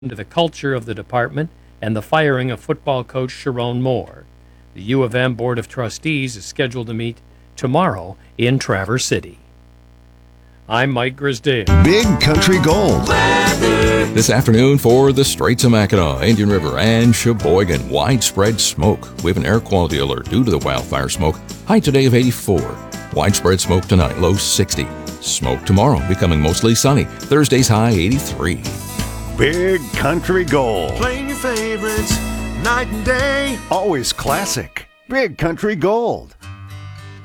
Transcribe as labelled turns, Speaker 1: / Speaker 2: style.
Speaker 1: to the culture of the department and the firing of football coach Sharon Moore. The U of M Board of Trustees is scheduled to meet tomorrow in Traverse City. I'm Mike Grisdale.
Speaker 2: Big Country Gold.
Speaker 3: This afternoon for the Straits of Mackinac, Indian River, and Sheboygan, widespread smoke. We have an air quality alert due to the wildfire smoke. High today of 84. Widespread smoke tonight, low 60. Smoke tomorrow, becoming mostly sunny. Thursday's high 83.
Speaker 2: Big Country Gold.
Speaker 4: Playing your favorites night and day.
Speaker 2: Always classic. Big Country Gold.